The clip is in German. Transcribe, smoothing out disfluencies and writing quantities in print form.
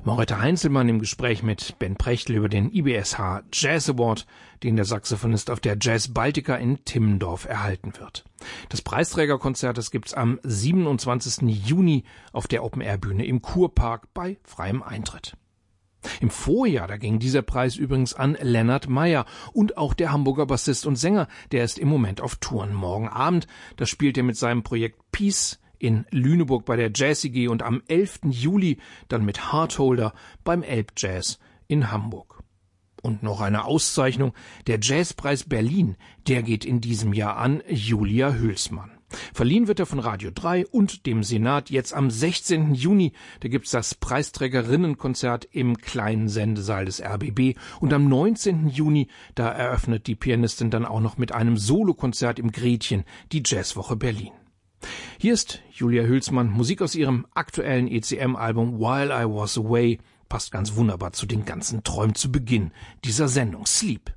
Moretta Heinzelmann im Gespräch mit Ben Prechtl über den IBSH Jazz Award, den der Saxophonist auf der Jazz Baltica in Timmendorf erhalten wird. Das Preisträgerkonzert, das gibt's am 27. Juni auf der Open-Air-Bühne im Kurpark bei freiem Eintritt. Im Vorjahr, da ging dieser Preis übrigens an Lennart Meyer und auch der Hamburger Bassist und Sänger, der ist im Moment auf Touren. Morgen Abend, da spielt er mit seinem Projekt Peace in Lüneburg bei der Jazz-IG und am 11. Juli dann mit Heartholder beim Elbjazz in Hamburg. Und noch eine Auszeichnung, der Jazzpreis Berlin, der geht in diesem Jahr an Julia Hülsmann. Verliehen wird er von Radio 3 und dem Senat jetzt am 16. Juni. Da gibt's das Preisträgerinnenkonzert im kleinen Sendesaal des RBB. Und am 19. Juni, da eröffnet die Pianistin dann auch noch mit einem Solokonzert im Gretchen die Jazzwoche Berlin. Hier ist Julia Hülsmann, Musik aus ihrem aktuellen ECM-Album While I Was Away. Passt ganz wunderbar zu den ganzen Träumen zu Beginn dieser Sendung. Sleep.